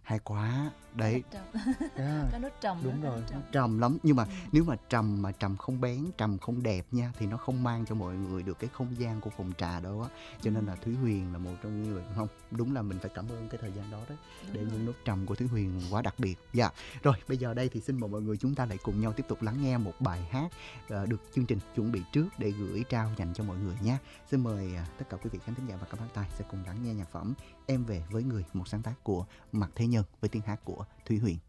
Hay quá. Đấy. Trầm. Yeah. Có nốt trầm. Đúng đó, rồi, nốt nó trầm. trầm lắm. Nhưng mà nếu mà trầm không bén, trầm không đẹp nha, thì nó không mang cho mọi người được cái không gian của phòng trà đâu á. Cho nên là Thúy Huyền là một trong những người không. Đúng là mình phải cảm ơn cái thời gian đó đấy. Để những nốt trầm của Thúy Huyền quá đặc biệt. Dạ. Rồi bây giờ đây thì xin mời mọi người chúng ta lại cùng nhau tiếp tục lắng nghe một bài hát được chương trình chuẩn bị trước để gửi trao dành cho mọi người nhé. Xin mời tất cả quý vị khán thính giả và các bác tài sẽ cùng lắng nghe nhạc phẩm Em về với người, một sáng tác của Mạc Thế Nhân với tiếng hát của Thúy Huyền.